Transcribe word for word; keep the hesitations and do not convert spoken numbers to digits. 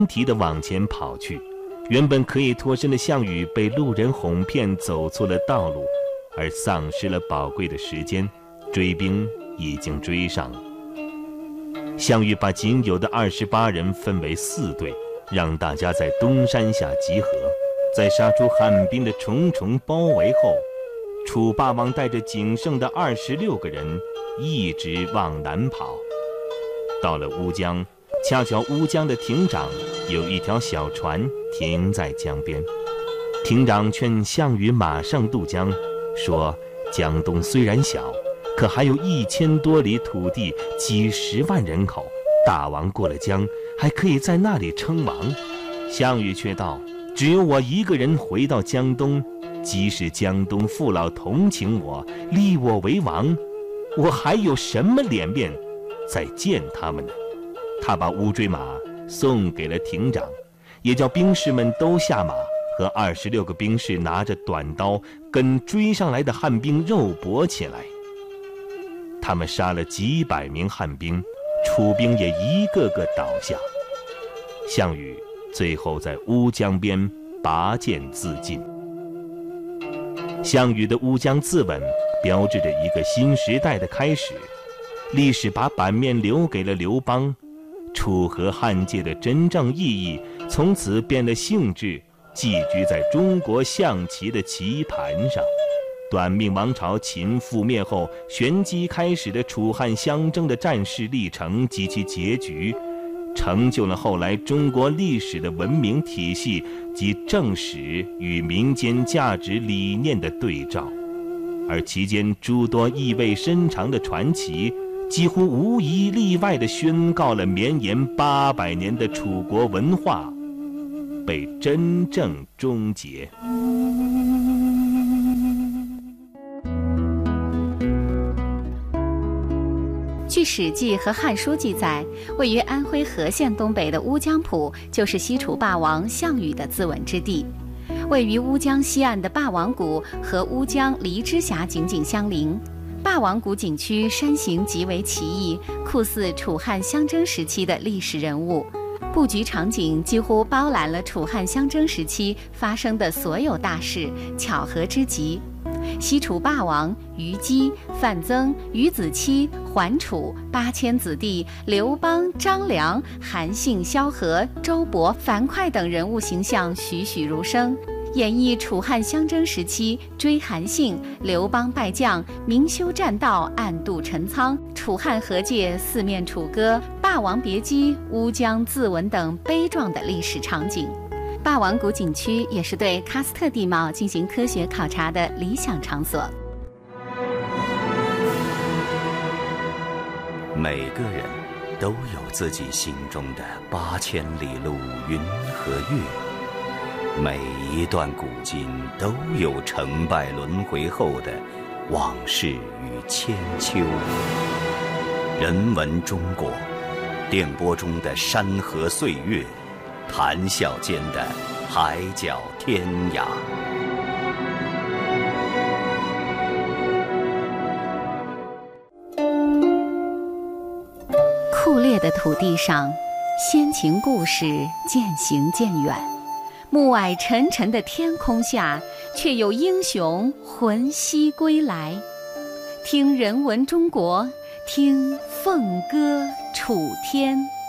蹄地往前跑去。原本可以脱身的项羽被路人哄骗，走错了道路，而丧失了宝贵的时间。追兵已经追上了。项羽把仅有的二十八人分为四队，让大家在东山下集合。在杀出汉兵的重重包围后，楚霸王带着仅剩的二十六个人一直往南跑。到了乌江，恰巧乌江的亭长有一条小船停在江边。亭长劝项羽马上渡江，说江东虽然小，可还有一千多里土地，几十万人口，大王过了江还可以在那里称王。项羽却道，只有我一个人回到江东，即使江东父老同情我，立我为王，我还有什么脸面再见他们呢？他把乌骓马送给了亭长，也叫兵士们都下马，和二十六个兵士拿着短刀跟追上来的汉兵肉搏起来。他们杀了几百名汉兵，楚兵也一个个倒下。项羽最后在乌江边拔剑自尽。项羽的乌江自刎标志着一个新时代的开始，历史把版面留给了刘邦。楚河汉界的真正意义从此变了性质，寄居在中国象棋的棋盘上。短命王朝秦覆灭后旋即开始的楚汉相争的战事历程及其结局，成就了后来中国历史的文明体系及正史与民间价值理念的对照。而其间诸多意味深长的传奇，几乎无一例外地宣告了绵延八百年的楚国文化被真正终结。 据《史记》和《汉书》记载，位于安徽和县东北的乌江浦就是西楚霸王项羽的自刎之地。位于乌江西岸的霸王谷和乌江离支峡紧紧相邻。霸王谷景区山形极为奇异，酷似楚汉相争时期的历史人物，布局场景几乎包揽了楚汉相争时期发生的所有大事，巧合之极。西楚霸王虞姬、范增、于子期、桓楚、八千子弟、刘邦、张良、韩信、萧何、周勃、樊哙等人物形象栩栩如生，演绎楚汉相争时期追韩信、刘邦败将、明修栈道、暗度陈仓、楚汉和解、四面楚歌、霸王别姬、乌江自刎等悲壮的历史场景。霸王谷景区也是对喀斯特地貌进行科学考察的理想场所。 每个人都有自己心中的八千里路云和月，每一段古今都有成败轮回后的往事与千秋。人文中国，电波中的山河岁月，谈笑间的海角天涯。 酷烈的土地上，先秦故事渐行渐远；暮霭沉沉的天空下，却有英雄魂兮归来。听人文中国，听凤歌楚天。